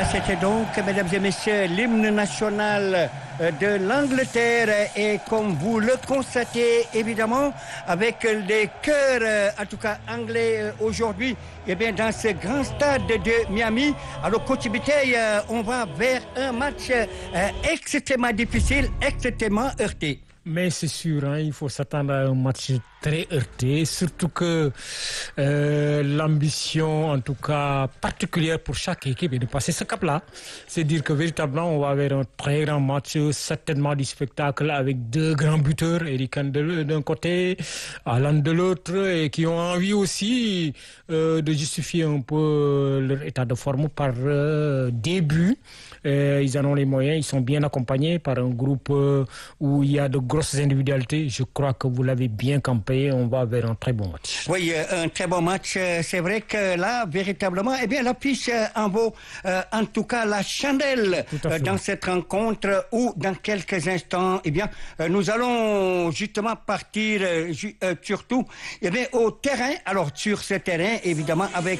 C'était donc, mesdames et messieurs, l'hymne national de l'Angleterre et comme vous le constatez, évidemment, avec les chœurs, en tout cas anglais aujourd'hui, eh bien, dans ce grand stade de Miami. Alors, Coach Biteye, on va vers un match extrêmement difficile, extrêmement heurté. Mais c'est sûr, hein, il faut s'attendre à un match très heurté, surtout que l'ambition, en tout cas particulière pour chaque équipe, est de passer ce cap-là. C'est dire que véritablement, on va vers un très grand match, certainement du spectacle avec deux grands buteurs, Eric Kane d'un côté, Haaland de l'autre, et qui ont envie aussi de justifier un peu leur état de forme par des buts. Ils en ont les moyens, ils sont bien accompagnés par un groupe où il y a de grosses individualités. Je crois que vous l'avez bien campé. On va vers un très bon match. Oui, un très bon match. C'est vrai que là, véritablement, eh bien, l'affiche en vaut en tout cas la chandelle dans cette rencontre où, dans quelques instants, eh bien, nous allons justement partir surtout eh bien, au terrain. Alors, sur ce terrain, évidemment, avec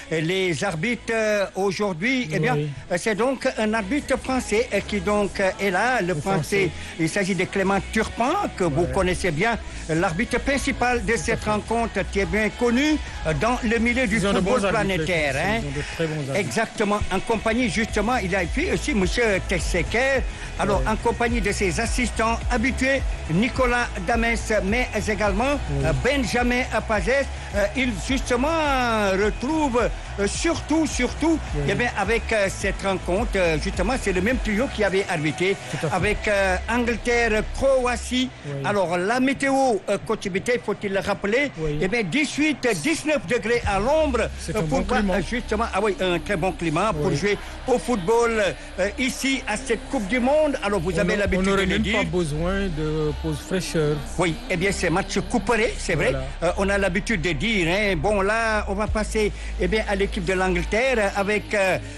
les arbitres aujourd'hui, eh bien, c'est donc un arbitre français qui donc est là. Le français, il s'agit de Clément Turpin, que vous connaissez bien, l'arbitre principal de cette rencontre qui est bien connu dans le milieu du football planétaire. Hein. Exactement, en compagnie justement, il a puis aussi M. Tesseker, alors en compagnie de ses assistants habitués, Nicolas Damès, mais également Benjamin Pazès. Il justement retrouve surtout eh bien, avec cette rencontre, justement, c'est le même trio qui avait arbitré avec Angleterre, Croatie. Alors, la météo, Coach Biteye, faut-il le rappeler, eh bien, 18-19 degrés à l'ombre pour justement, un très bon climat pour jouer au football ici à cette Coupe du Monde. Alors, vous avez l'habitude de le dire. On n'aurait même pas besoin de pause fraîcheur. Oui, eh bien, c'est match couperé, c'est vrai. On a l'habitude de dire, hein, bon, là, on va passer, eh bien, à l'équipe de l'Angleterre avec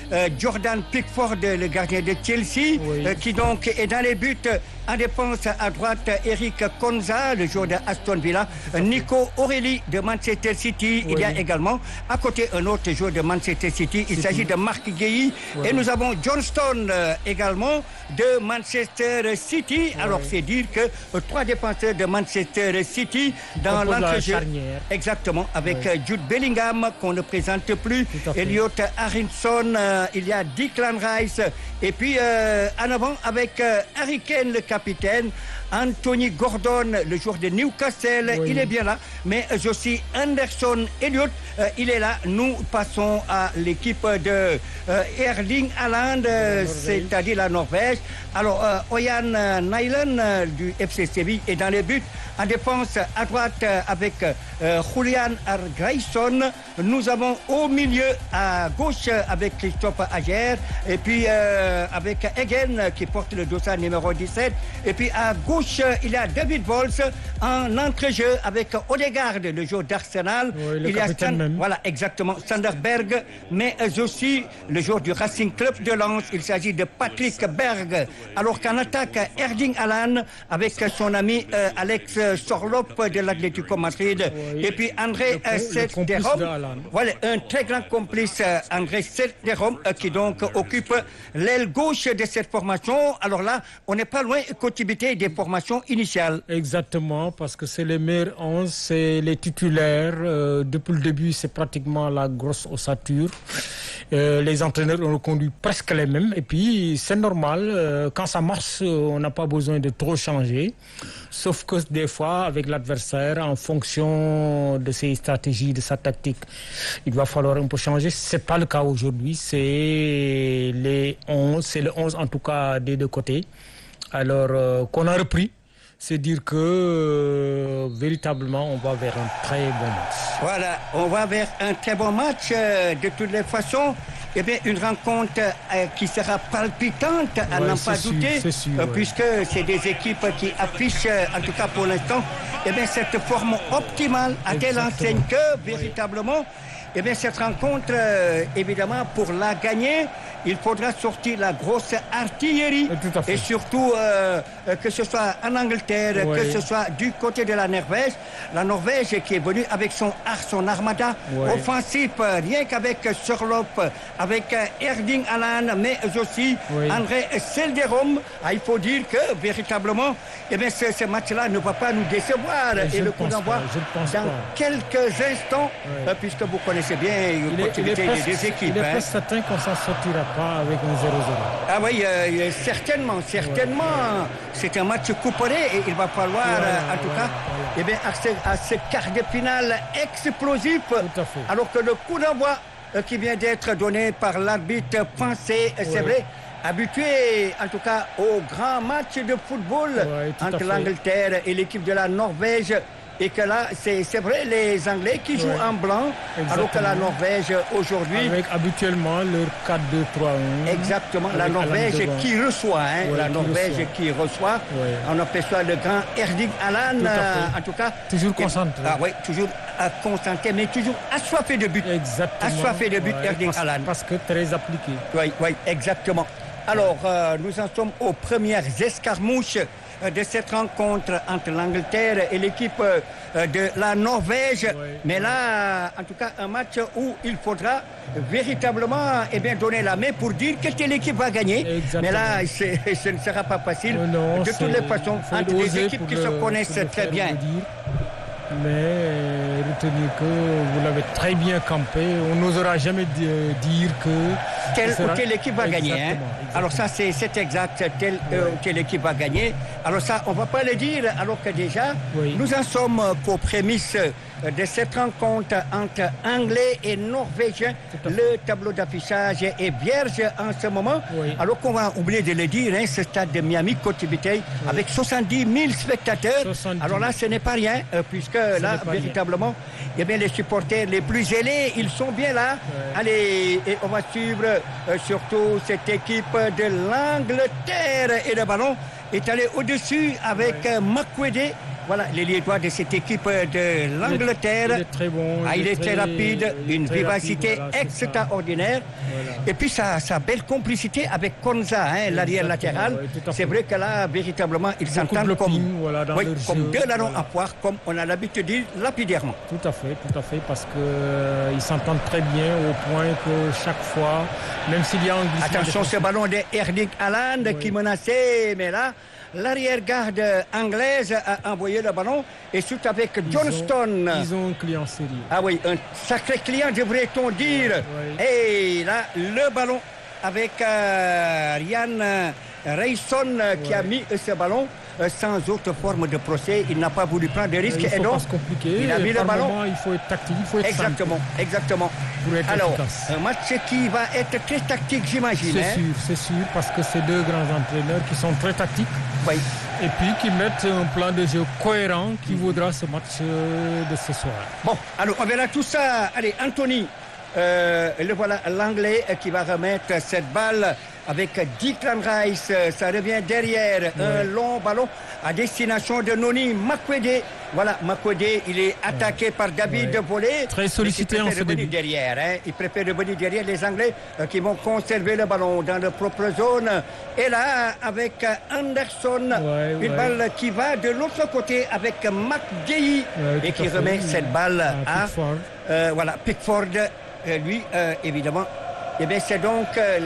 Jordan Pickford, le gardien de Chelsea, qui donc est dans les buts. En défense à droite, Eric Konza, le joueur de Aston Villa, Nico Aurélie de Manchester City. Il y a également à côté un autre joueur de Manchester City. Il s'agit de Marc Guéhi. Et nous avons Johnston également de Manchester City. Alors c'est dire que trois défenseurs de Manchester City dans l'entrejeu. Exactement, avec Jude Bellingham qu'on ne présente plus, Elliot Harrison, il y a Declan Rice et puis en avant avec Harry Kane, le capitaine, Anthony Gordon, le joueur de Newcastle, il est bien là, mais aussi Anderson Elliott, il est là. Nous passons à l'équipe de Erling Haaland, c'est-à-dire la Norvège. Alors, Oyan Nyland du FC Séville est dans les buts. En défense, à droite, avec Julian Argreison. Nous avons au milieu, à gauche, avec Christophe Ager. Et puis, avec Egen, qui porte le dossard numéro 17. Et puis, à gauche, il y a David Wolf en entrejeu avec Odegaard, le joueur d'Arsenal. Il y a voilà, exactement, Sanderberg, mais aussi le joueur du Racing Club de Lens. Il s'agit de Patrick Berg. Alors qu'en attaque, Erling Haaland avec son ami Alex Sorlop de l'Atlético Madrid. Et puis André Sederholm. Voilà, un très grand complice, André Sederholm, qui donc occupe l'aile gauche de cette formation. Alors là, on n'est pas loin, Coach Biteye, des formations initiales. Exactement, parce que c'est les meilleurs 11, c'est les titulaires. Depuis le début, c'est pratiquement la grosse ossature. Les entraîneurs ont conduit presque les mêmes. Et puis, c'est normal. Quand ça marche, on n'a pas besoin de trop changer. Sauf que des fois, avec l'adversaire, en fonction de ses stratégies, de sa tactique, il va falloir un peu changer. C'est pas le cas aujourd'hui. C'est le 11 en tout cas des deux côtés. Alors, qu'on a repris. C'est dire que véritablement on va vers un très bon match. Voilà, on va vers un très bon match de toutes les façons. Eh bien, une rencontre qui sera palpitante, à n'en pas douter, puisque c'est des équipes qui affichent, en tout cas pour l'instant, eh bien, cette forme optimale à telle enseigne que, véritablement, eh bien, cette rencontre, évidemment, pour la gagner, il faudra sortir la grosse artillerie. Et surtout, que ce soit en Angleterre, que ce soit du côté de la Norvège. La Norvège qui est venue avec son armada offensif, rien qu'avec Sørloth, avec Erling Haaland, mais aussi André Selderom. Ah, il faut dire que, véritablement, eh bien, ce match-là ne va pas nous décevoir. Et le coup d'envoi dans quelques instants, puisque vous connaissez bien l'opportunité des équipes. Il est presque certain qu'on ne s'en sortira pas avec un 0-0. Ah oui, certainement. C'est un match couperé et il va falloir, en tout cas, eh bien, à ce quart de finale explosif. Alors que le coup d'envoi qui vient d'être donné par l'arbitre français, c'est vrai, habitué en tout cas au grand match de football entre l'Angleterre et l'équipe de la Norvège. Et que là, c'est vrai, les Anglais qui jouent en blanc, alors que la Norvège aujourd'hui... Avec habituellement leur 4-2-3-1. Exactement, la Norvège qui reçoit, qui reçoit. On aperçoit le grand Erling Haaland, en tout cas. Toujours concentré. Ah oui, toujours concentré, mais toujours assoiffé de but. Exactement. Assoiffé de but, Erling Haaland. Parce que très appliqué. Oui, exactement. Alors, nous en sommes aux premières escarmouches de cette rencontre entre l'Angleterre et l'équipe de la Norvège. Mais là, en tout cas, un match où il faudra véritablement donner la main pour dire que telle équipe va gagner. Mais là, ce ne sera pas facile. De toutes les façons, entre des équipes qui se connaissent très bien. Mais retenez que vous l'avez très bien campé. On n'osera jamais dire que telle équipe va gagner. Exactement. Alors ça, c'est exact. Telle équipe va gagner. Alors ça, on ne va pas le dire, alors que déjà, nous en sommes qu'aux prémices de cette rencontre entre Anglais et Norvégiens. Le tableau d'affichage est vierge en ce moment. Alors qu'on va oublier de le dire, ce stade de Miami, Côte Biteil, avec 70 000 spectateurs. Alors là, ce n'est pas rien, puisque là, véritablement, eh bien, les supporters les plus ailés, ils sont bien là. Allez, et on va suivre surtout cette équipe de l'Angleterre. Et le ballon est allé au-dessus avec Makwede. Voilà, les Liégeois de cette équipe de l'Angleterre. Il est très bon. Il est très rapide, une vivacité extraordinaire. Et puis sa belle complicité avec Konza, l'arrière latéral. C'est vrai que là, véritablement, ils s'entendent comme deux larrons à poire, comme on a l'habitude de dire lapidairement. Tout à fait, parce qu'ils s'entendent très bien au point que chaque fois, même s'il y a un glissement... Attention, ce ballon de Erling Haaland qui menaçait, mais là... L'arrière-garde anglaise a envoyé le ballon et surtout avec Johnston. Ils ont un client sérieux. Ah oui, un sacré client, devrait-on dire. Et là, le ballon avec Ryan Rayson qui a mis ce ballon sans autre forme de procès. Il n'a pas voulu prendre de risques. Et donc, il a mis le ballon. Il faut être tactique, il faut être Exactement. Pour être efficace. Un match qui va être très tactique, j'imagine. C'est sûr, parce que c'est deux grands entraîneurs qui sont très tactiques. Et puis qui mettent un plan de jeu cohérent qui vaudra ce match de ce soir. Bon, alors on verra tout ça. Allez, Anthony, le voilà, l'Anglais qui va remettre cette balle avec Declan Rice. Ça revient derrière. Un long ballon à destination de Noni Makwede. Voilà, Makwede, il est attaqué par David Volé. Très sollicité en ce début. Il préfère revenir derrière les Anglais qui vont conserver le ballon dans leur propre zone. Et là, avec Anderson, une balle qui va de l'autre côté avec McGahey et qui remet cette balle à Pickford. Lui, évidemment, c'est donc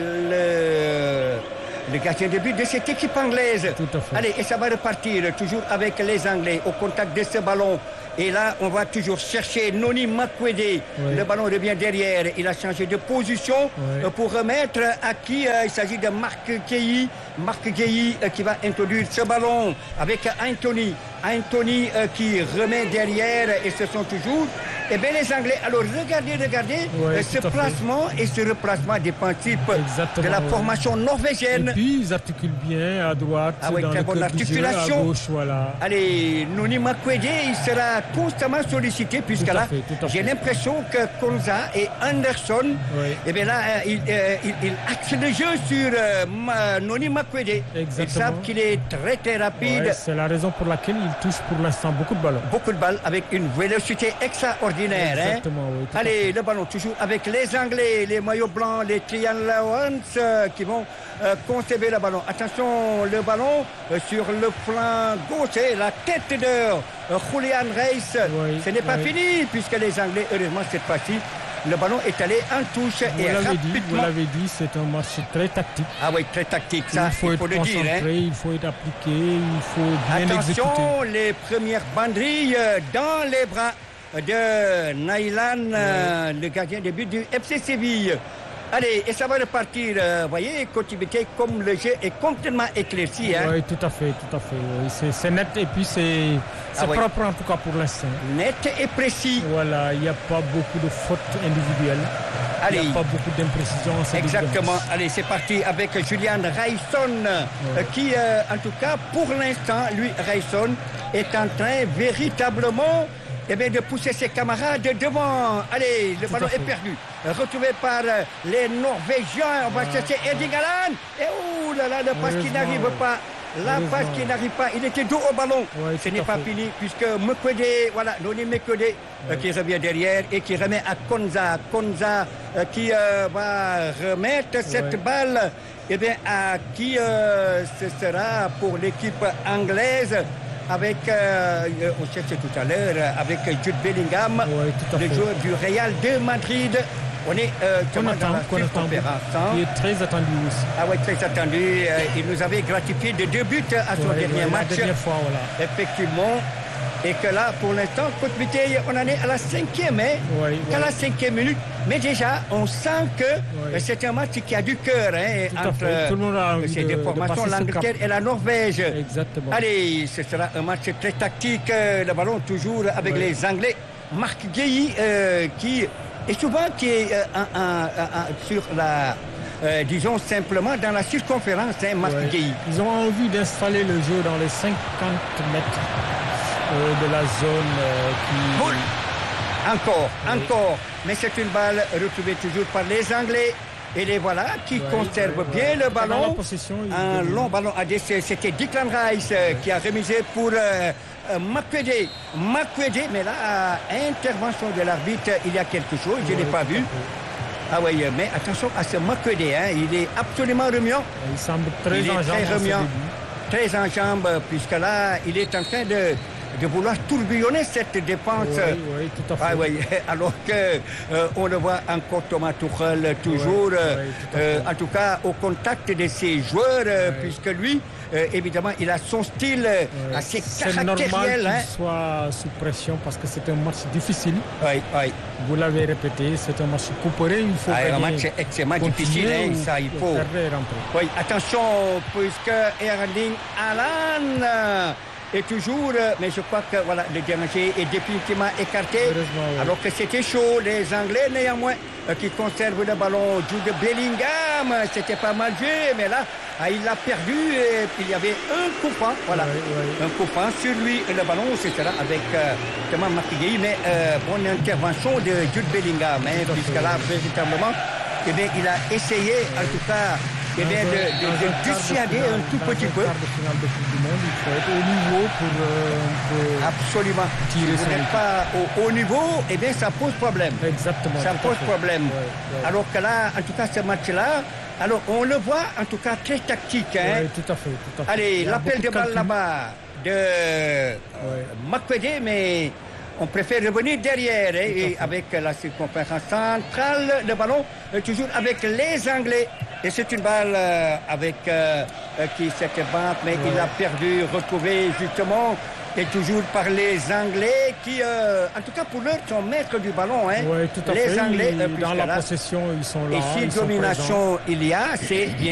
le gardien de but de cette équipe anglaise. Allez, et ça va repartir toujours avec les Anglais au contact de ce ballon. Et là, on va toujours chercher Noni Makwede. Le ballon revient derrière. Il a changé de position pour remettre à qui il s'agit de Marc Guéhi. Marc Guéhi qui va introduire ce ballon avec Anthony. Anthony qui remet derrière et ce sont toujours les Anglais. Alors regardez ce placement et ce replacement défensif de la formation norvégienne. Et puis ils articulent bien à droite, dans très bonne articulation. À gauche, Allez, Noni Makwede, il sera constamment sollicité puisque là, j'ai l'impression que Konza et Anderson, il axe le jeu sur Noni Makwede. Ils savent qu'il est très très rapide. C'est la raison pour laquelle il touche pour l'instant beaucoup de ballons. Beaucoup de balles avec une vélocité extraordinaire. extraordinaire. Exactement, oui, tout à Allez, le ballon toujours avec les Anglais, les maillots blancs, les Trian Lions qui vont conserver le ballon. Attention, le ballon sur le flanc gauche, et la tête de Julian Reis. Oui, Ce n'est pas fini puisque les Anglais, heureusement cette fois-ci, le ballon est allé en touche Vous et l'avez dit, rapidement. c'est un match très tactique. Ah oui, très tactique, ça, Il faut être le dire. concentré, il faut être appliqué, il faut bien exécuter. Attention, les premières banderilles dans les bras de Naïlan, le gardien de but du FC Séville. Allez, et ça va repartir, vous voyez, continuité comme le jeu est complètement éclairci. Oui, tout à fait, tout à fait. Oui. C'est net et puis c'est oui. propre en tout cas pour l'instant. Net et précis. Voilà, il n'y a pas beaucoup de fautes individuelles. Allez. Il n'y a pas beaucoup d'imprécisions. Exactement. Allez, c'est parti avec Julian Reisson qui, en tout cas, pour l'instant, lui, Reisson, est en train véritablement de pousser ses camarades devant. Allez, le ballon est perdu. Retrouvé par les Norvégiens. On va chercher Erling Haaland. Et oh là là, le passe qui n'arrive pas. La passe qui n'arrive pas. Il était dos au ballon. Ouais, ce n'est pas fini puisque Mekwede, voilà, Noni Mekwede qui revient derrière et qui remet à Konza. Konza qui va remettre cette balle à qui ce sera pour l'équipe anglaise. Avec, on cherchait tout à l'heure, avec Jude Bellingham, le joueur du Real de Madrid. On est dans la conférence. Il est très attendu aussi. Ah oui, très attendu. Il nous avait gratifié de 2 buts à son dernier match. La dernière fois, voilà. Effectivement. Et que là, pour l'instant, côte Biteille, on en est à la 5e, qu'à la 5e minute. Mais déjà, on sent que c'est un match qui a du cœur entre ces deux formations, l'Angleterre et la Norvège. Exactement. Allez, ce sera un match très tactique. Le ballon toujours avec les Anglais. Marc Guéhi qui est souvent sur la... disons simplement dans la circonférence, Marc Guéhi. Ils ont envie d'installer le jeu dans les 50 mètres de la zone qui... Encore. Mais c'est une balle retrouvée toujours par les Anglais. Et les voilà qui conservent bien le ballon. Un long ballon à décès. C'était Declan Rice qui a remisé pour Makwede. Mais là, intervention de l'arbitre, il y a quelque chose, je ne l'ai pas vu. Ah oui, mais attention à ce Makwede, il est absolument remuant. Il semble très remuant. Très en jambes, puisque là, il est en train de vouloir tourbillonner cette défense. Oui, tout à fait. Ah, oui. Alors que on le voit encore Thomas Tuchel toujours, en tout cas au contact de ses joueurs, puisque lui, évidemment, il a son style assez caractériel. C'est normal qu'il soit sous pression parce que c'est un match difficile. Oui. Vous l'avez répété, c'est un match couperé. Il faut un match extrêmement difficile, ça il faut. Oui, attention, puisque Erling Haaland est toujours, mais je crois que voilà, le danger est définitivement écarté. Alors que c'était chaud, les Anglais néanmoins qui conservent le ballon. Jude Bellingham, c'était pas mal joué, mais là, il l'a perdu et il y avait un coup franc, voilà, un coup franc sur lui. Et le ballon, c'était là avec Thomas Martiguei, mais bonne intervention de Jude Bellingham, puisque là, véritablement, il a essayé, en tout cas, de dissuader un tout petit peu. Il faut être au niveau pour absolument. Tirer si vous n'êtes pas au haut niveau, ça pose problème. Exactement. Ça pose problème. Alors que là, en tout cas, ce match-là, alors on le voit en tout cas très tactique. Oui, tout à fait. Allez, l'appel de balle là-bas de Makwede, mais on préfère revenir derrière et avec la circonférence centrale, le ballon toujours avec les Anglais. Et c'est une balle avec qui s'était batte, mais il a perdu, retrouvé justement, et toujours par les Anglais qui, en tout cas pour l'heure, sont maîtres du ballon. Oui, tout à les fait. Anglais, dans la possession, ils sont là. Et si domination il y a, c'est bien